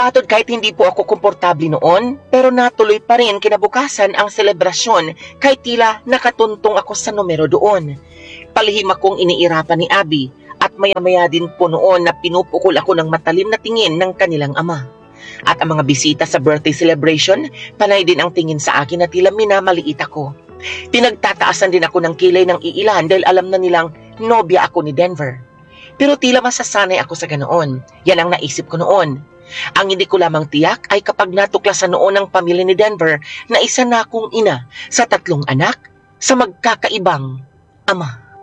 Matod kahit hindi po ako komportable noon, pero natuloy pa rin kinabukasan ang selebrasyon kahit tila nakatuntong ako sa numero doon. Palihim akong iniirapan ni Abby at maya-maya din po noon na pinupukol ako ng matalim na tingin ng kanilang ama. At ang mga bisita sa birthday celebration, panay din ang tingin sa akin na tila minamaliit ako. Pinagtataasan din ako ng kilay ng iilan dahil alam na nilang nobya ako ni Denver. Pero tila masasanay ako sa ganoon. Yan ang naisip ko noon. Ang hindi ko lamang tiyak ay kapag natuklasan noon ng pamilya ni Denver na isa na akong ina sa 3 anak sa magkakaibang ama.